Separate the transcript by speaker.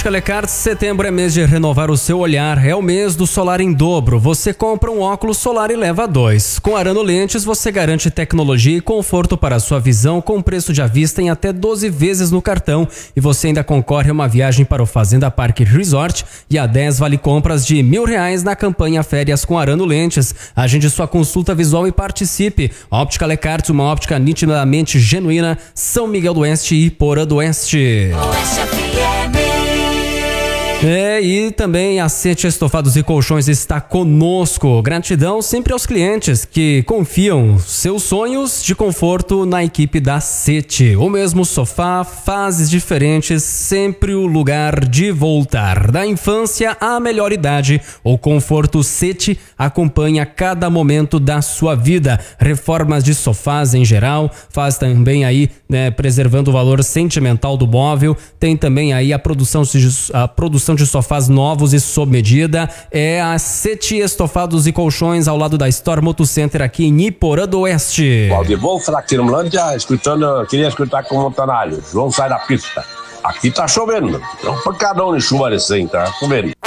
Speaker 1: Óptica Lecarte, setembro é mês de renovar o seu olhar, é o mês do solar em dobro. Você compra um óculos solar e leva 2. Com Arano Lentes você garante tecnologia e conforto para a sua visão com preço de à vista em até 12 vezes no cartão. E você ainda concorre a uma viagem para o Fazenda Park Resort e a 10 vale compras de R$1.000 na campanha Férias com Arano Lentes. Agende sua consulta visual e participe. Óptica Lecarte, uma óptica nitidamente genuína, São Miguel do Oeste e Porã do Oeste. E também a Sete Estofados e Colchões está conosco. Gratidão sempre aos clientes que confiam seus sonhos de conforto na equipe da Sete. O mesmo sofá, fases diferentes, sempre o lugar de voltar. Da infância à melhor idade, o conforto Sete acompanha cada momento da sua vida. Reformas de sofás em geral, faz também aí, preservando o valor sentimental do móvel. Tem também aí a produção de sofás novos e sob medida. É a Sete Estofados e Colchões ao lado da Store Moto Center aqui em Iporã do Oeste.
Speaker 2: Valdir, vamos falar aqui no Mlândia, queria escutar com o Montanário. Vamos sair da pista. Aqui tá chovendo, é um pancadão de chuva recente, tá chovendo.